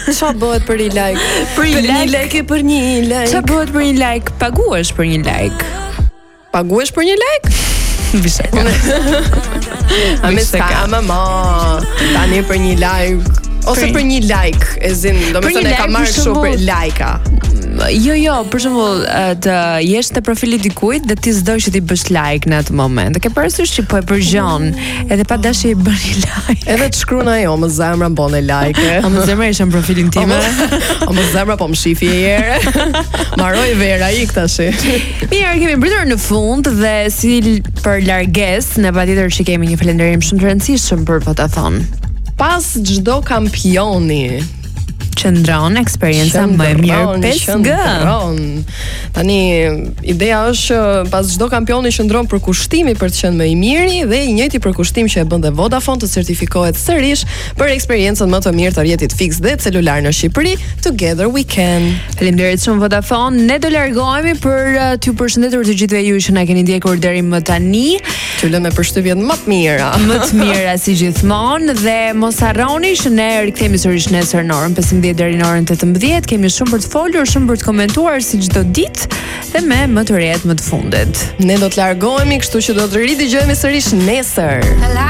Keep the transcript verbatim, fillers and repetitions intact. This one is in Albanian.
Ç'a bëhet për një like? Për një like, like e për një like. Ç'a bëhet për një like? Paguash për një like. Paguash për një like? Bishaka. A me ska mama. Tani për një like ose për një like, e zin, domethënë e ka marrë kështu për like-a. Jo, jo, për shembull, të jesh te profili dikujt dhe ti s'do që ti bësh like në atë moment. Ke parasysh që po e përgjon, edhe pa dashje i bën një like. Edhe të shkruan ajo, më zemra mbon e like. A më zemra isha në profilin tim. A më zemra po më shifi e herë. Maroj vera ik tash. Mirë, kemi mbritur në fund dhe si për largesë, ne patjetër që kemi një falënderim shumë të rëndësishëm për Vodafone. Pas çdo kampioni qëndron eksperienca më e mirë pesë G. Tani ideja është që pas çdo kampioni qëndron përkushtimi për të qenë më i miri dhe i njëjti përkushtim që e bën dhe Vodafone të certifikohet sërish për eksperiencën më të mirë të rrjetit fiks dhe celular në Shqipëri. Together we can. Faleminderit shumë Vodafone. Ne do largohemi për uh, t'ju përshëndetur të gjithëve ju që na keni ndjekur deri më tani. T'ju lëmë me përshtypjet më të mira. Më të mira si gjithmonë dhe mos harroni që ne rikthehemi sërish nesër në orën pesëmbëdhjetë deri në orën tetëmbëdhjetë. Kemi shumë për të folur, shumë për të komentuar si çdo ditë dhe me më të rjet më të fundit. Ne do të largohemi, kështu që do të ridëgjojmë sërish nesër.